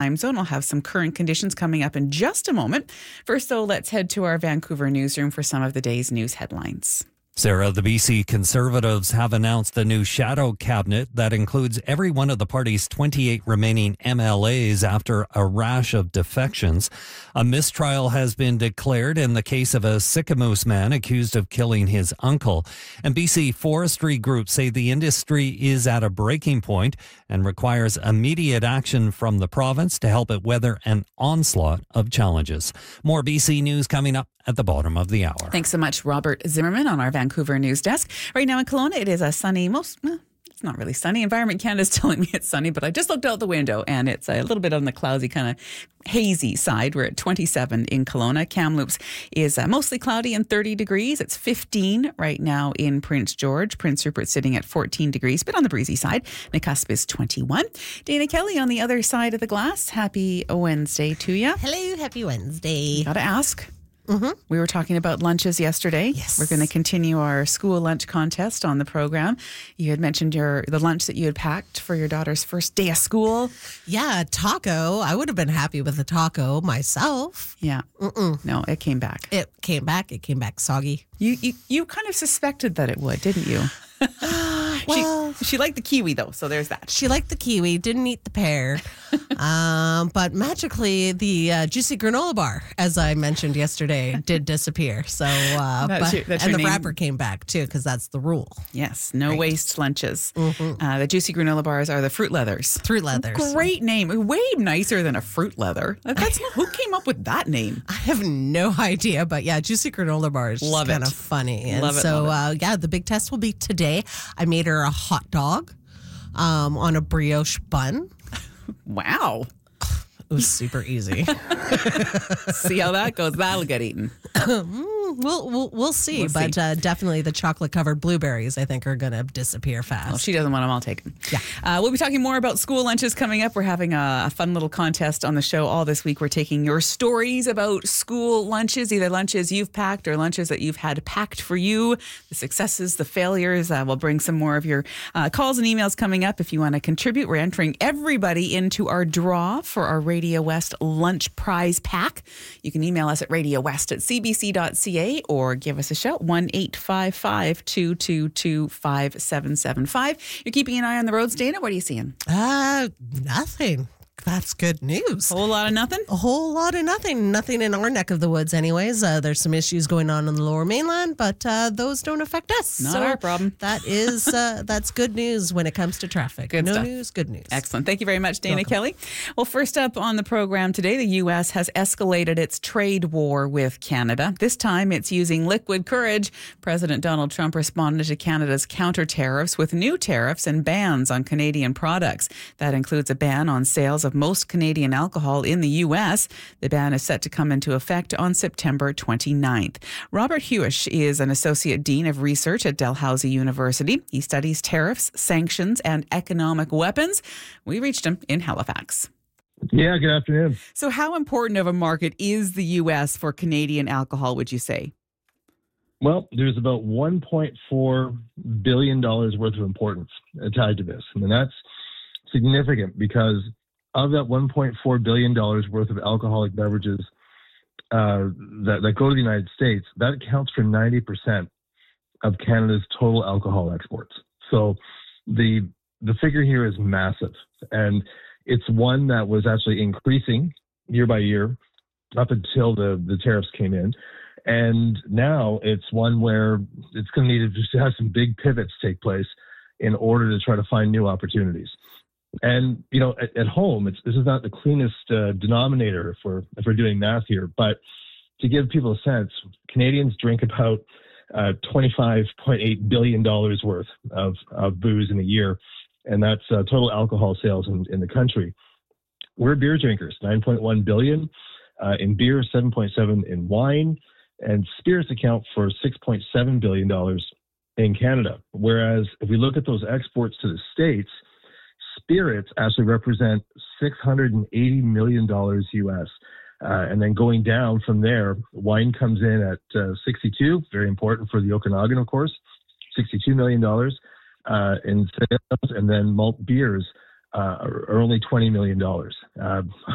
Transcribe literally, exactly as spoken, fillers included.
time zone. We'll have some current conditions coming up in just a moment. First, though, let's head to our Vancouver newsroom for some of the day's news headlines. Sarah, the B C Conservatives have announced a new shadow cabinet that includes every one of the party's twenty-eight remaining M L As after a rash of defections. A mistrial has been declared in the case of a Sicamous man accused of killing his uncle. And B C forestry groups say the industry is at a breaking point and requires immediate action from the province to help it weather an onslaught of challenges. More B C news coming up at the bottom of the hour. Thanks so much, Robert Zimmerman, on our Vancouver news desk. Right now in Kelowna, it is a sunny, most, well, it's not really sunny. Environment Canada is telling me it's sunny, but I just looked out the window and it's a little bit on the cloudy, kind of hazy side. We're at twenty-seven in Kelowna. Kamloops is uh, mostly cloudy and thirty degrees. It's fifteen right now in Prince George. Prince Rupert sitting at fourteen degrees, but on the breezy side. Nakusp is twenty-one. Dana Kelly on the other side of the glass. Happy Wednesday to you. Hello, happy Wednesday. Gotta ask. Mm-hmm. We were talking about lunches yesterday. Yes. We're going to continue our school lunch contest on the program. You had mentioned your the lunch that you had packed for your daughter's first day of school. Yeah, taco. I would have been happy with a taco myself. Yeah. Mm-mm. No, it came back. It came back. It came back soggy. You you, you kind of suspected that it would, didn't you? Well, she, she liked the kiwi, though, so there's that. she liked the kiwi, didn't eat the pear. um, but magically, the uh, juicy granola bar, as I mentioned yesterday, did disappear. So, uh, That's but, your- that's and your the name. wrapper came back too, because that's the rule. Yes, no Right. waste lunches. Mm-hmm. Uh, the juicy granola bars are the fruit leathers. Fruit leathers. Great name. Way nicer than a fruit leather. That's not, who came up with that name? I have no idea, but yeah, juicy granola bar is Love just kind it. of funny. And Love it, so, love Uh, yeah, the big test will be today. I made her a hot dog um, on a brioche bun. Wow. It was super easy. See how that goes. That'll get eaten. we'll, we'll we'll see, We'll but see. Uh, definitely the chocolate covered blueberries I think are going to disappear fast. Well, she doesn't want them all taken. Yeah. Uh, we'll be talking more about school lunches coming up. We're having a, a fun little contest on the show all this week. We're taking your stories about school lunches, either lunches you've packed or lunches that you've had packed for you, the successes, the failures. Uh, we'll bring some more of your uh, calls and emails coming up. If you want to contribute, we're entering everybody into our draw for our Radio West lunch prize pack. You can email us at radio west at c b c dot c a or give us a shout, one eight five five, two two two, five seven seven five. You're keeping an eye on the roads, Dana. What are you seeing? Uh, nothing. That's good news. A whole lot of nothing? A whole lot of nothing. Nothing in our neck of the woods, anyways. Uh, there's some issues going on in the Lower Mainland, but uh, those don't affect us. Not So our problem. That is uh, that's good news when it comes to traffic. Good no stuff. news, good news. Excellent. Thank you very much, Dana Kelly. Well, first up on the program today, the U S has escalated its trade war with Canada. This time it's using liquid courage. President Donald Trump responded to Canada's counter tariffs with new tariffs and bans on Canadian products. That includes a ban on sales of most Canadian alcohol in the U S. The ban is set to come into effect on September twenty-ninth. Robert Hewish is an Associate Dean of Research at Dalhousie University. He studies tariffs, sanctions, and economic weapons. We reached him in Halifax. Yeah, good afternoon. So how important of a market is the U S for Canadian alcohol, would you say? Well, there's about one point four billion dollars worth of importance tied to this. And that's significant because of that one point four billion dollars worth of alcoholic beverages uh, that, that go to the United States, that accounts for ninety percent of Canada's total alcohol exports. So the the figure here is massive. And it's one that was actually increasing year by year up until the, the tariffs came in. And now it's one where it's going to need to just have some big pivots take place in order to try to find new opportunities. And, you know, at, at home, it's, this is not the cleanest uh, denominator if we're, if we're doing math here, but to give people a sense, Canadians drink about uh, twenty-five point eight billion dollars worth of, of booze in a year. And that's uh, total alcohol sales in, in the country. We're beer drinkers, nine point one billion uh, in beer, seven point seven in wine, and spirits account for six point seven billion dollars in Canada. Whereas if we look at those exports to the States, spirits actually represent six hundred eighty million dollars U S. Uh, and then going down from there, wine comes in at uh, sixty-two, very important for the Okanagan, of course, sixty-two million dollars uh, in sales. And then malt beers uh, are, are only twenty million dollars. Uh,